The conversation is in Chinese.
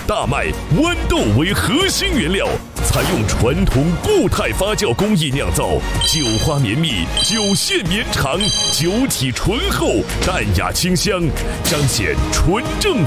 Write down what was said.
大麦、豌豆为核心原料，采用传统固态发酵工艺酿造，酒花绵密，酒线绵长，酒体醇厚，淡雅清香，彰显纯正